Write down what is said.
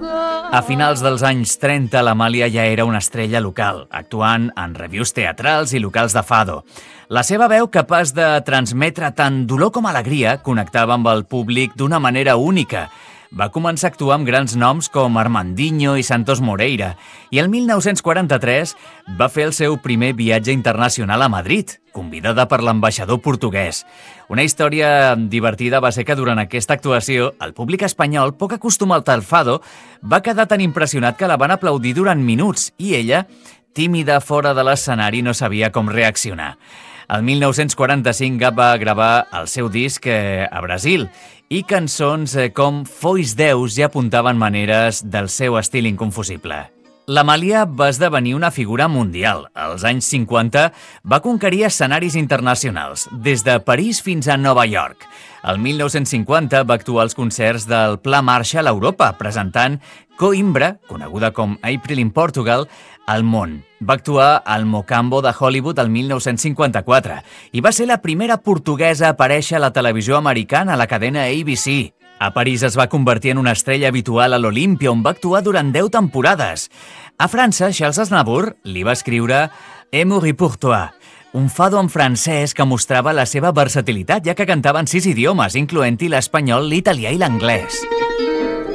A finals dels anys 30, l'Amàlia ja era una estrella local, actuant en revues teatrals i locals de fado. La seva veu, capaç de transmetre tant dolor com alegria, connectava amb el públic d'una manera única. Va començar a actuar amb grans noms com Armandinho i Santos Moreira i el 1943 va fer el seu primer viatge internacional a Madrid, convidada per l'ambaixador portuguès. Una història divertida va ser que durant aquesta actuació el públic espanyol, poc acostumat al fado, va quedar tan impressionat que la van aplaudir durant minuts i ella, tímida fora de l'escenari, no sabia com reaccionar. El 1945 va gravar el seu disc a Brasil i cançons com Fois Deus ja apuntaven maneres del seu estil inconfusible. L'Amàlia va esdevenir una figura mundial. Als anys 50 va conquerir escenaris internacionals, des de París fins a Nova York. El 1950 va actuar als concerts del Pla Marshall a Europa, presentant Coimbra, coneguda com April in Portugal, al món. Va actuar al Mocambo de Hollywood el 1954 i va ser la primera portuguesa a aparèixer a la televisió americana a la cadena ABC. A París es va convertir en una estrella habitual a l'Olímpia, on va actuar durant 10 temporades. A França, Charles Aznavour li va escriure Amour pour toi, un fado en francès que mostrava la seva versatilitat, ja que cantava en 6 idiomes, incloent-hi l'espanyol, l'italià i l'anglès.